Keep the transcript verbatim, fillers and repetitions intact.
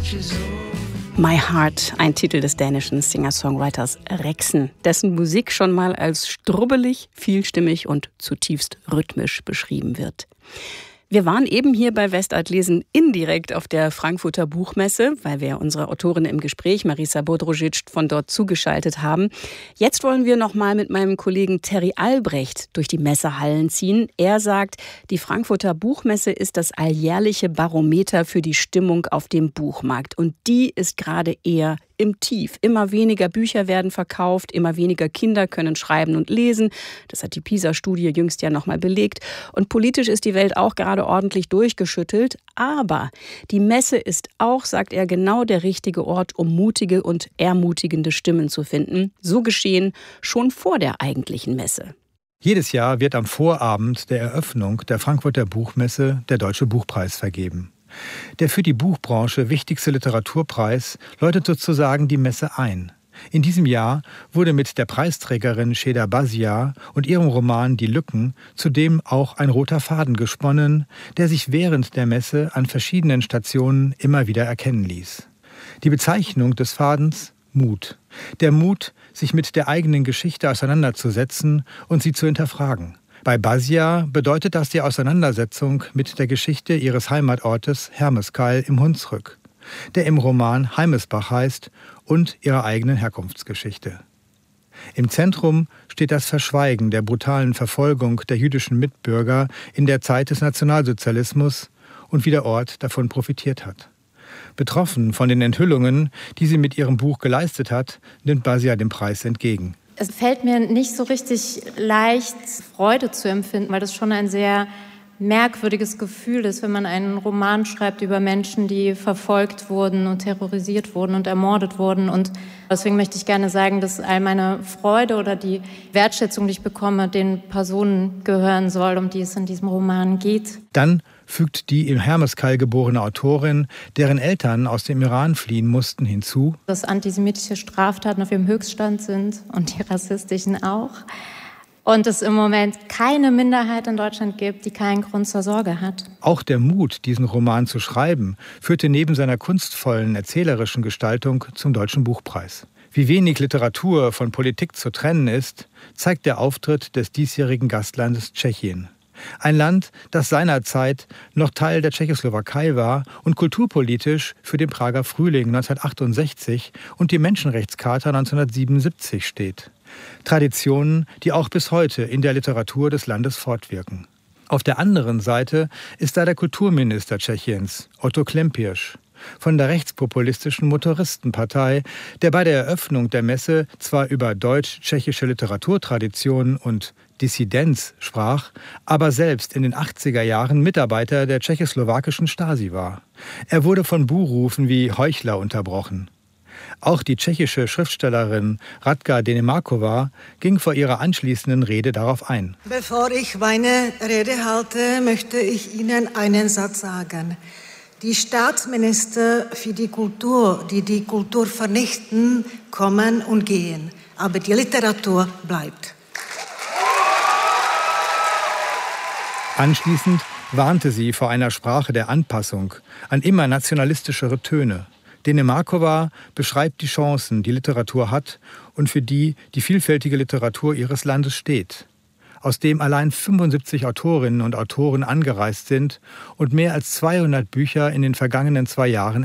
My Heart, ein Titel des dänischen Singer-Songwriters Rexen, dessen Musik schon mal als strubbelig, vielstimmig und zutiefst rhythmisch beschrieben wird. Wir waren eben hier bei Westart lesen indirekt auf der Frankfurter Buchmesse, weil wir unsere Autorin im Gespräch, Marisa Bodrožić, von dort zugeschaltet haben. Jetzt wollen wir noch mal mit meinem Kollegen Terry Albrecht durch die Messehallen ziehen. Er sagt, die Frankfurter Buchmesse ist das alljährliche Barometer für die Stimmung auf dem Buchmarkt. Und die ist gerade eher im Tief. Immer weniger Bücher werden verkauft, immer weniger Kinder können schreiben und lesen. Das hat die PISA-Studie jüngst ja nochmal belegt. Und politisch ist die Welt auch gerade ordentlich durchgeschüttelt. Aber die Messe ist auch, sagt er, genau der richtige Ort, um mutige und ermutigende Stimmen zu finden. So geschehen schon vor der eigentlichen Messe. Jedes Jahr wird am Vorabend der Eröffnung der Frankfurter Buchmesse der Deutsche Buchpreis vergeben. Der für die Buchbranche wichtigste Literaturpreis läutet sozusagen die Messe ein. In diesem Jahr wurde mit der Preisträgerin Şehda Bazia und ihrem Roman Die Lücken zudem auch ein roter Faden gesponnen, der sich während der Messe an verschiedenen Stationen immer wieder erkennen ließ. Die Bezeichnung des Fadens: Mut. Der Mut, sich mit der eigenen Geschichte auseinanderzusetzen und sie zu hinterfragen. Bei Bazia bedeutet das die Auseinandersetzung mit der Geschichte ihres Heimatortes Hermeskeil im Hunsrück, der im Roman Heimesbach heißt, und ihrer eigenen Herkunftsgeschichte. Im Zentrum steht das Verschweigen der brutalen Verfolgung der jüdischen Mitbürger in der Zeit des Nationalsozialismus und wie der Ort davon profitiert hat. Betroffen von den Enthüllungen, die sie mit ihrem Buch geleistet hat, nimmt Bazia den Preis entgegen. Es fällt mir nicht so richtig leicht, Freude zu empfinden, weil das schon ein sehr merkwürdiges Gefühl ist, wenn man einen Roman schreibt über Menschen, die verfolgt wurden und terrorisiert wurden und ermordet wurden. Und deswegen möchte ich gerne sagen, dass all meine Freude oder die Wertschätzung, die ich bekomme, den Personen gehören soll, um die es in diesem Roman geht. Dann fügt die im Hermeskeil geborene Autorin, deren Eltern aus dem Iran fliehen mussten, hinzu, dass antisemitische Straftaten auf ihrem Höchststand sind und die rassistischen auch. Und es im Moment keine Minderheit in Deutschland gibt, die keinen Grund zur Sorge hat. Auch der Mut, diesen Roman zu schreiben, führte neben seiner kunstvollen, erzählerischen Gestaltung zum Deutschen Buchpreis. Wie wenig Literatur von Politik zu trennen ist, zeigt der Auftritt des diesjährigen Gastlandes Tschechien. Ein Land, das seinerzeit noch Teil der Tschechoslowakei war und kulturpolitisch für den Prager Frühling neunzehnhundertachtundsechzig und die Menschenrechtscharta neunzehnhundertsiebenundsiebzig steht. Traditionen, die auch bis heute in der Literatur des Landes fortwirken. Auf der anderen Seite ist da der Kulturminister Tschechiens, Otto Klempirsch, von der rechtspopulistischen Motoristenpartei, der bei der Eröffnung der Messe zwar über deutsch-tschechische Literaturtradition und Dissidenz sprach, aber selbst in den achtziger Jahren Mitarbeiter der tschechoslowakischen Stasi war. Er wurde von Buhrufen wie Heuchler unterbrochen. Auch die tschechische Schriftstellerin Radka Denemarková ging vor ihrer anschließenden Rede darauf ein. Bevor ich meine Rede halte, möchte ich Ihnen einen Satz sagen. Die Staatsminister für die Kultur, die die Kultur vernichten, kommen und gehen. Aber die Literatur bleibt. Anschließend warnte sie vor einer Sprache der Anpassung an immer nationalistischere Töne. Denemarková beschreibt die Chancen, die Literatur hat und für die die vielfältige Literatur ihres Landes steht, aus dem allein fünfundsiebzig Autorinnen und Autoren angereist sind und mehr als zweihundert Bücher in den vergangenen zwei Jahren